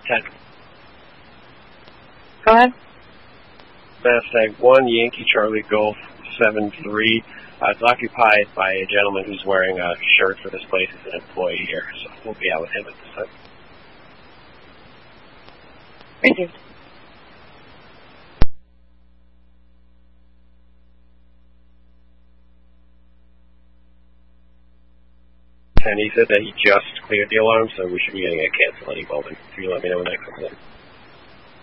10. Go ahead. Mustang 1, Yankee Charlie Golf 7-3. It's occupied by a gentleman who's wearing a shirt for this place. He's an employee here, so we'll be out with him at this time. Received. And he said that he just cleared the alarm, so we should be getting a cancel any moment. If you let me know when that comes in.